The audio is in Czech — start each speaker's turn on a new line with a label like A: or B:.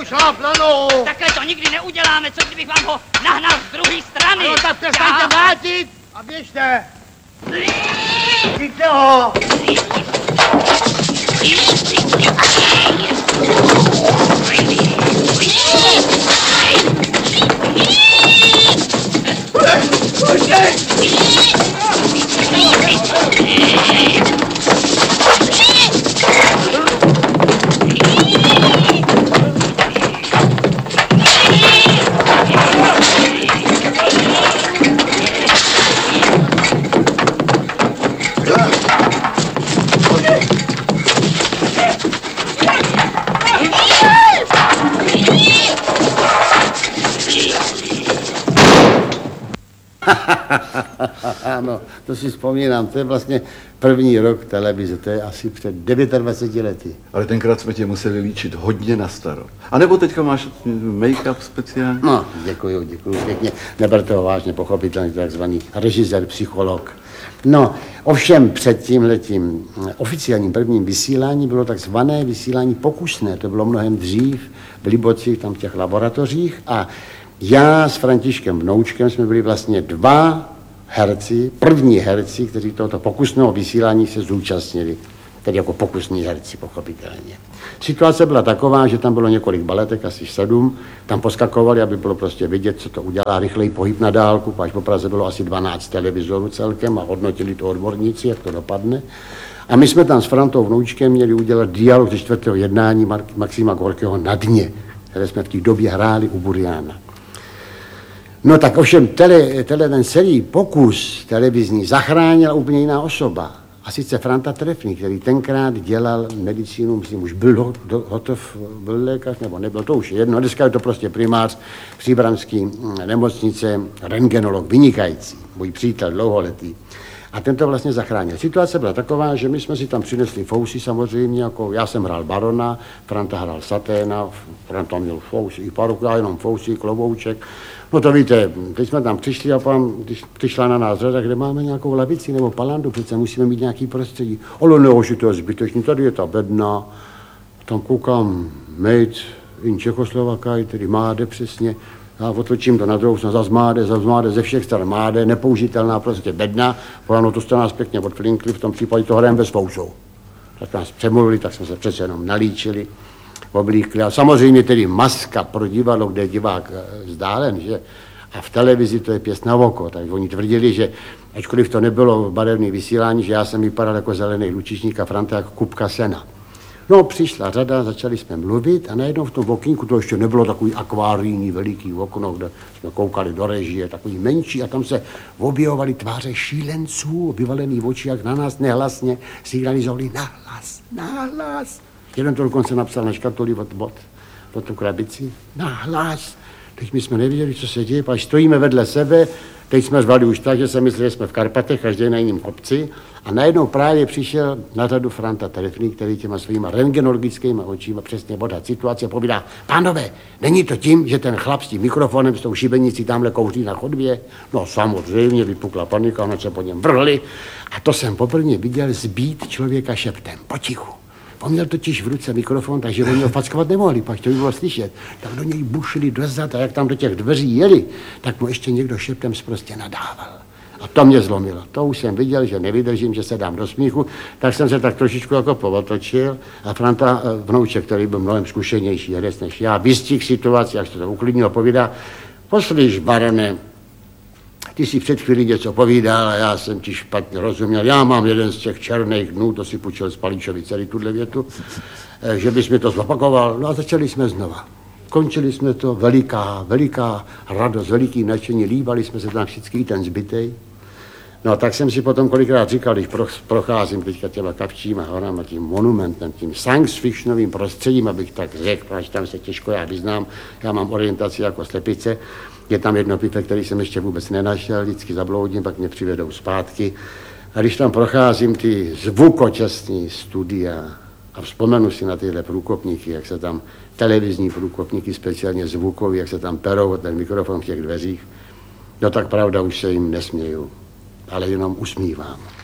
A: mu šláp na nohu.
B: Takhle to nikdy neuděláme, co kdybych vám ho nahnal z druhé strany.
A: No tak přestaňte vrátit a běžte. Chyťte ho.
C: Ano, to si vzpomínám, to je vlastně první rok televize, to je asi před 29 lety.
D: Ale tenkrát jsme tě museli líčit hodně na staro. A nebo teďka máš make-up speciální?
C: No, děkuju pěkně, neberte ho vážně, pochopitelně, takzvaný režisér, psycholog. No, ovšem před tímhletím oficiálním prvním vysílání bylo takzvané vysílání pokusné, to bylo mnohem dřív v Libocích, tam v těch laboratořích a já s Františkem Vnoučkem jsme byli vlastně dva herci, první herci, kteří tohoto pokusného vysílání se zúčastnili, tedy jako pokusní herci, pochopitelně. Situace byla taková, že tam bylo několik baletek, asi 7, tam poskakovali, aby bylo prostě vidět, co to udělá, rychlej pohyb na dálku, až po Praze bylo asi 12 televizorů celkem a hodnotili to odborníci, jak to dopadne. A my jsme tam s Frantou Vnoučkem měli udělat dialog ze 4. jednání Maxima Gorkého Na dně, které jsme v té době hráli u Buriana. No tak ovšem ten celý pokus televizní zachránila úplně jiná osoba. A sice Franta Trefný, který tenkrát dělal medicínu, myslím, už byl hotov, byl lékař, nebo nebyl, to už je jedno. Dneska je to prostě primář příbramský nemocnice, rentgenolog, vynikající, můj přítel dlouholetý. A ten to vlastně zachránil. Situace byla taková, že my jsme si tam přinesli fousy samozřejmě, jako já jsem hrál barona, Franta hrál Saténa, Franta měl fousy i paruku, já jenom fousy, klobouček. No to víte, teď jsme tam přišli a když přišla na nás řada, kde máme nějakou lavici nebo palandu, přece musíme mít nějaký prostředí. Ale nehoši, to je zbytečný, tady je ta bedna, tam koukám Made in Čechoslovakaj, tedy Máde přesně. Já otočím to na druhou stranu, zas Máde, ze všech stran Máde, nepoužitelná prostě bedna. Ano, to jste nás pěkně odflinkli, v tom případě to hrajeme bez fousou. Tak nás přemluvili, tak jsme se přece jenom nalíčili, oblíkli. A samozřejmě tedy maska pro divadlo, kde je divák vzdálen, že? A v televizi to je pěst na oko. Tak oni tvrdili, že ačkoliv to nebylo barevné vysílání, že já jsem vypadal jako zelený lučičník a Franta jako kupka sena. No, přišla řada, začali jsme mluvit a najednou v tom okýnku, to ještě nebylo takový akvárijní veliký okno, kde jsme koukali do režie, takový menší a tam se objevovaly tváře šílenců, vyvalený oči, jak na nás nehlasně signalizovali nahlas. Jeden to dokonce napsal na škatuli od tu krabici, nahlas. Teď my jsme nevěděli, co se děje, pak stojíme vedle sebe, teď jsme zvali už tak, že se mysleli, že jsme v Karpatech, každý na jiném kopci. A najednou právě přišel na řadu Franta Trefný, který těma svýma rentgenologickými očima přesně odhad situace povídá: pánové, není to tím, že ten chlap s tím mikrofonem, s tou šibenicí tamhle kouří na chodbě? No samozřejmě, vypukla panika, ono se po něm vrhli. A to jsem poprvé viděl zbít člověka šeptem, potichu. On měl totiž v ruce mikrofon, takže oni ho fackovat nemohli, pak to by bylo slyšet. Tak do něj bušili dozad a jak tam do těch dveří jeli, tak mu ještě někdo šeptem prostě nadával. A to mě zlomilo. To už jsem viděl, že nevydržím, že se dám do smíchu, tak jsem se tak trošičku jako povotočil a Franta Vnouček, který byl mnohem zkušenější herec než já, vystihl situaci, jak se to uklidnilo, povídá: poslyš, barone, ty si před chvílí něco povídal a já jsem ti špatně rozuměl. Já mám jeden z těch černých dnů, to si půjčil z Paličovi celý tuhle větu, že bys mi to zopakoval. No a začali jsme znova. Končili jsme to, veliká radost, veliký nadšení, líbali jsme se tam všichni, ten zbytej. No tak jsem si potom kolikrát říkal, když procházím teďka těma Kavčíma horama, tím monumentem, tím science fictionovým prostředím, abych tak řekl, protože tam se těžko já vyznám, já mám orientaci jako slepice. Je tam jedno pive, který jsem ještě vůbec nenašel, vždycky zabloudím, pak mě přivedou zpátky. A když tam procházím ty zvukočasný studia a vzpomenu si na tyhle průkopníky, jak se tam televizní průkopníky, speciálně zvukový, jak se tam perou ten mikrofon v těch dveřích, no tak pravda, už se jim nesměju, ale jenom usmívám.